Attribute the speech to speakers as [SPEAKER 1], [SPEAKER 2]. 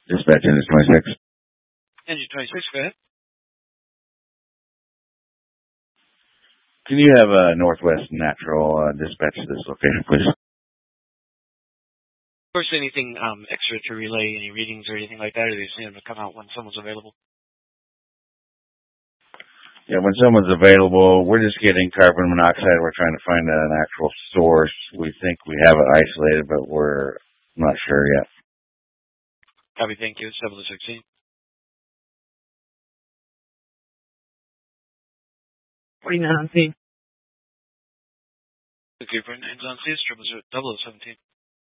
[SPEAKER 1] Dispatch Engine 26.
[SPEAKER 2] Engine 26, go ahead.
[SPEAKER 1] Can you have a Northwest Natural dispatch to this location, please?
[SPEAKER 2] Of course, anything extra to relay, any readings or anything like that, or they just need them to come out when someone's available?
[SPEAKER 1] Yeah, when someone's available, we're just getting carbon monoxide. We're trying to find an actual source. We think we have it isolated, but we're not sure yet.
[SPEAKER 2] Copy, thank you. 7 to 16.
[SPEAKER 3] 49 on scene.
[SPEAKER 2] Okay, for names on scene, 017.